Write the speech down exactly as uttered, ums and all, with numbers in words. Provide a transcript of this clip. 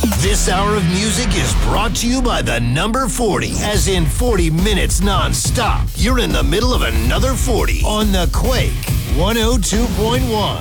This hour of music is brought to you by the number forty, as in forty minutes non-stop. You're in the middle of another forty on the Quake one oh two point one.